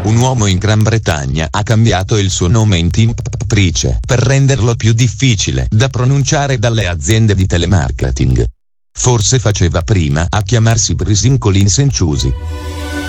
Un uomo in Gran Bretagna ha cambiato il suo nome in Tim Price per renderlo più difficile da pronunciare dalle aziende di telemarketing. Forse faceva prima a chiamarsi Brisin Collins Ciusi.